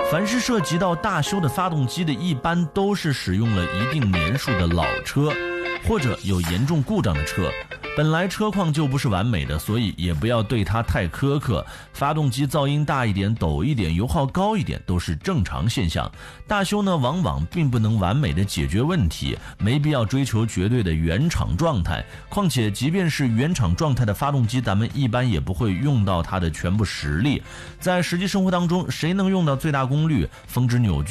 凡是涉及到大修的发动机的，一般都是使用了一定年数的老车，或者有严重故障的车。本来车况就不是完美的，所以也不要对它太苛刻。发动机噪音大一点、抖一点、油耗高一点都是正常现象。大修呢，往往并不能完美的解决问题，没必要追求绝对的原厂状态。况且，即便是原厂状态的发动机，咱们一般也不会用到它的全部实力。在实际生活当中，谁能用到最大功率、峰值扭矩